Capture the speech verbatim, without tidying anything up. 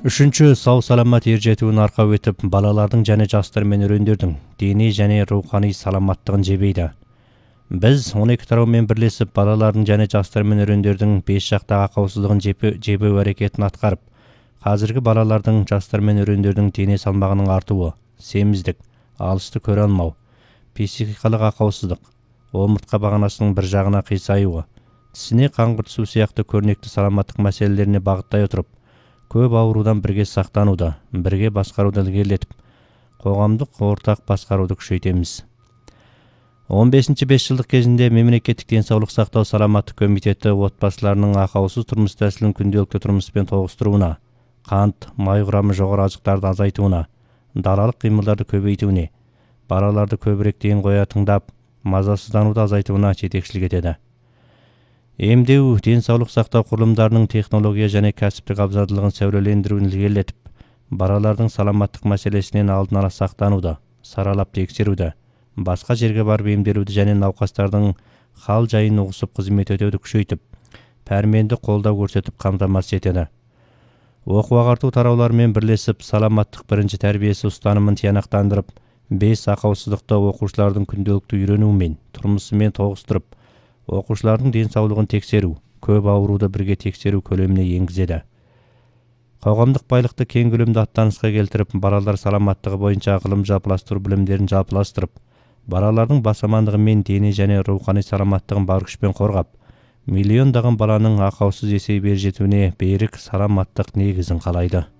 Үшінші сау саламат ер жетуін арқау етіп, балалардың және жастар мен өрендердің дени және рухани саламаттығын жебейді. Біз он екі тараумен бірлесіп, балалардың және жастар мен өрендердің бес жақты ақаусыздығын жебеу әрекетін атқарып, қазіргі балалардың, жастар мен өрендердің дене салмағының артуы, семіздік, алысты көре алмау, психикалық ақаусыздық, омыртқа бағанасының бір жағына қисаюы, тісіне қан қыртысу сияқты көрнекті саламаттық мәселелеріне бағыттай отырып, көп аурудан бірге сақтануды, бірге басқаруды ілгерілетіп, қоғамдық ортақ басқаруды күшейтеміз. он бесінші бес жылдық кезінде мемлекеттік денсаулық сақтау саламаттық комитеті отбасыларының ақаусыз тұрмыс тәсілін күнделікті тұрмыспен тоғыстыруына, қант, май құрамы жоғары азықтарды азайтуына, далалық қимылдарды көбейтуіне, балаларды көбірек ден қоя тыңдап, мазасыздануды азайтуына жетекшілік етеді. Емдеу, денсаулық сақтау құрылымдарының технология және кәсіптік абзалдылығын сәулелендіруін ілгерілетіп, балалардың саламаттық мәселесінен алдын ала сақтануды, саралап тексеруді, басқа жерге барып емделуді және науқастардың хал жайын ұғысып қызмет өтеуді күшейтіп, пәрменді қолдау көрсетіп қамтамасыз етеді. Оқу-ағарту тарауларымен бірлесіп, саламаттық бірінші тәрбиесі ұстанымын тиянақтандырып, бес ақаусыздықты оқушылардың күнделікті үйренуімен, тұрмысымен тоғыстырып, оқушылардың денсаулығын тексеру, көп ауруды бірге тексеру көлеміне енгізеді. Қоғамдық байлықты кең көлемді аттанысқа келтіріп, балалар саламаттығы бойынша ғылым жалпыластыру білімдерін жалпыластырып, балалардың бас амандығы мен дене және рухани саламаттығын бар күшпен қорғап, миллиондаған баланың ақаусыз есейіп ер жетуіне берік саламаттық негізін қалайды.